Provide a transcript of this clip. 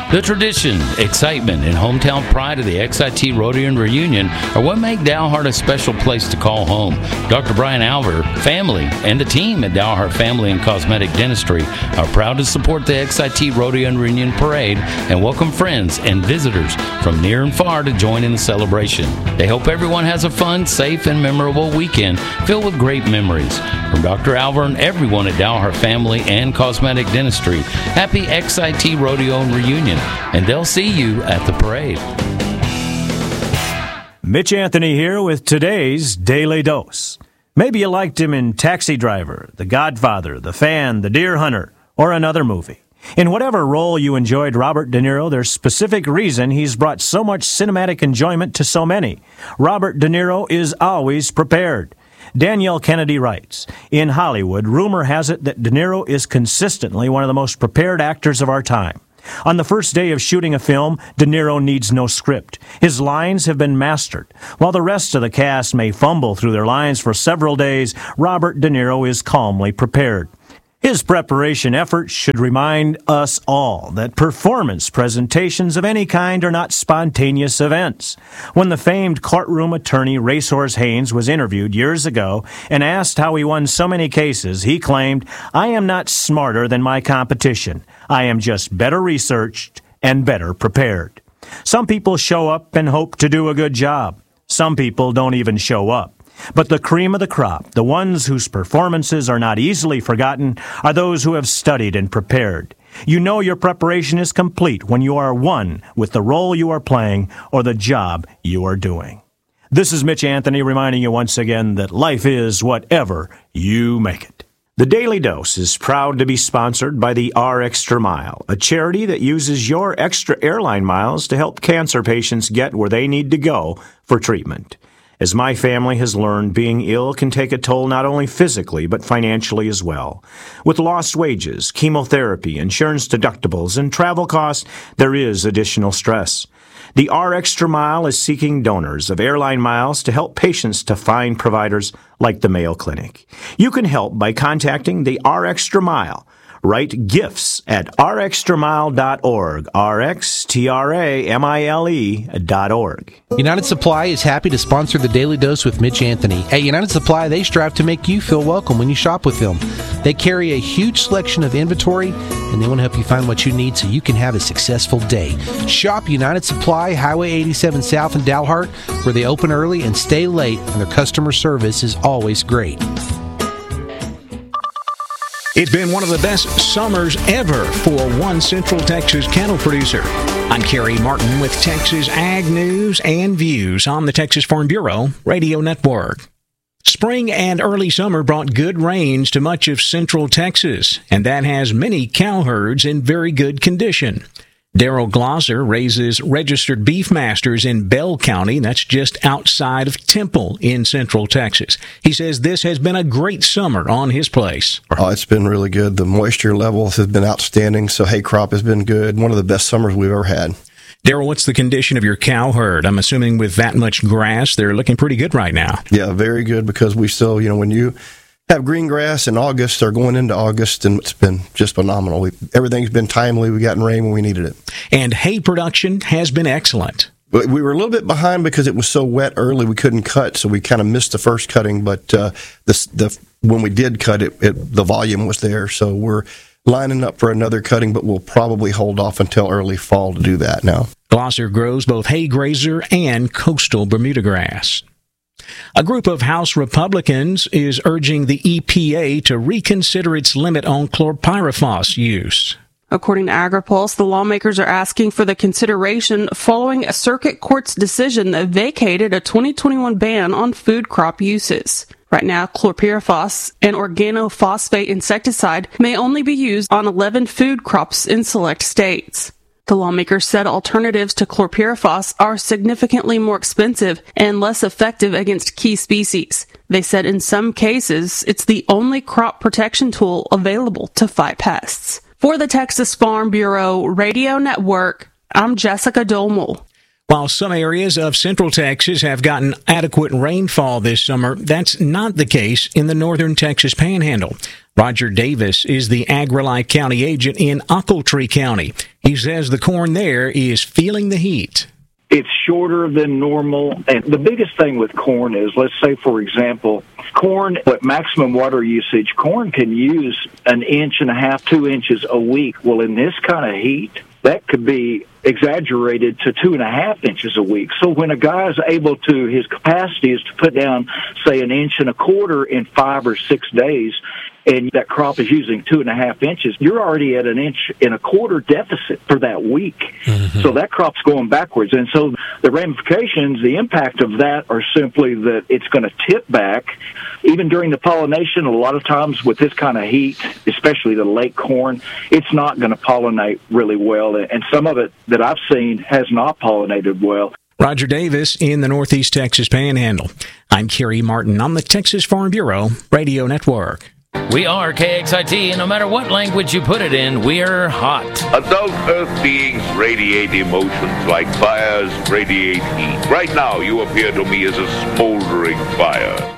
The tradition, excitement, and hometown pride of the XIT Rodeo and Reunion are what make Dalhart a special place to call home. Dr. Brian Alver, family, and the team at Dalhart Family and Cosmetic Dentistry are proud to support the XIT Rodeo and Reunion Parade and welcome friends and visitors from near and far to join in the celebration. They hope everyone has a fun, safe, and memorable weekend filled with great memories. From Dr. Alver and everyone at Dalhart Family and Cosmetic Dentistry, happy XIT Rodeo and Reunion, and they'll see you at the parade. Mitch Anthony here with today's Daily Dose. Maybe you liked him in Taxi Driver, The Godfather, The Fan, The Deer Hunter, or another movie. In whatever role you enjoyed Robert De Niro, there's specific reason he's brought so much cinematic enjoyment to so many. Robert De Niro is always prepared. Danielle Kennedy writes, in Hollywood, rumor has it that De Niro is consistently one of the most prepared actors of our time. On the first day of shooting a film, De Niro needs no script. His lines have been mastered. While the rest of the cast may fumble through their lines for several days, Robert De Niro is calmly prepared. His preparation efforts should remind us all that performance presentations of any kind are not spontaneous events. When the famed courtroom attorney Racehorse Haynes was interviewed years ago and asked how he won so many cases, he claimed, "I am not smarter than my competition. I am just better researched and better prepared." Some people show up and hope to do a good job. Some people don't even show up. But the cream of the crop, the ones whose performances are not easily forgotten, are those who have studied and prepared. You know your preparation is complete when you are one with the role you are playing or the job you are doing. This is Mitch Anthony reminding you once again that life is whatever you make it. The Daily Dose is proud to be sponsored by the R Extra Mile, a charity that uses your extra airline miles to help cancer patients get where they need to go for treatment. As my family has learned, being ill can take a toll not only physically, but financially as well. With lost wages, chemotherapy, insurance deductibles, and travel costs, there is additional stress. The R Extra Mile is seeking donors of airline miles to help patients to find providers like the Mayo Clinic. You can help by contacting the R Extra Mile. Write gifts at rxtramile.org, rxtramile.org. United Supply is happy to sponsor the Daily Dose with Mitch Anthony. At United Supply, they strive to make you feel welcome when you shop with them. They carry a huge selection of inventory, and they want to help you find what you need so you can have a successful day. Shop United Supply, Highway 87 South in Dalhart, where they open early and stay late, and their customer service is always great. It's been one of the best summers ever for one Central Texas cattle producer. I'm Kerry Martin with Texas Ag News and Views on the Texas Farm Bureau Radio Network. Spring and early summer brought good rains to much of Central Texas, and that has many cow herds in very good condition. Daryl Glosser raises registered beef masters in Bell County, that's just outside of Temple in Central Texas. He says this has been a great summer on his place. Oh, it's been really good. The moisture levels have been outstanding, so hay crop has been good. One of the best summers we've ever had. Daryl, what's the condition of your cow herd? I'm assuming with that much grass, they're looking pretty good right now. Yeah, very good, because we still, when you have green grass in August or going into August, and it's been just phenomenal. Everything's been timely. We've gotten rain when we needed it. And hay production has been excellent. But we were a little bit behind because it was so wet early we couldn't cut, so we kind of missed the first cutting. But when we did cut it, the volume was there. So we're lining up for another cutting, but we'll probably hold off until early fall to do that now. Glosser grows both hay grazer and coastal Bermuda grass. A group of House Republicans is urging the EPA to reconsider its limit on chlorpyrifos use. According to AgriPulse, the lawmakers are asking for the consideration following a circuit court's decision that vacated a 2021 ban on food crop uses. Right now, chlorpyrifos, an organophosphate insecticide, may only be used on 11 food crops in select states. The lawmakers said alternatives to chlorpyrifos are significantly more expensive and less effective against key species. They said in some cases, it's the only crop protection tool available to fight pests. For the Texas Farm Bureau Radio Network, I'm Jessica Domel. While some areas of central Texas have gotten adequate rainfall this summer, that's not the case in the northern Texas Panhandle. Roger Davis is the AgriLife County agent in Ochiltree County. He says the corn there is feeling the heat. It's shorter than normal. And the biggest thing with corn is, let's say, for example, corn at maximum water usage, corn can use 1.5 inches, 2 inches a week. Well, in this kind of heat, that could be exaggerated to 2.5 inches a week. So when a guy is able to, his capacity is to put down, say, 1.25 inches in 5 or 6 days, and that crop is using 2.5 inches, you're already at 1.25 inches deficit for that week. Mm-hmm. So that crop's going backwards. And so the ramifications, the impact of that are simply that it's going to tip back. Even during the pollination, a lot of times with this kind of heat, especially the late corn, it's not going to pollinate really well. And some of it that I've seen has not pollinated well. Roger Davis in the Northeast Texas Panhandle. I'm Kerry Martin on the Texas Farm Bureau Radio Network. We are KXIT, and no matter what language you put it in, we're hot. Adult Earth beings radiate emotions like fires radiate heat. Right now, you appear to me as a smoldering fire.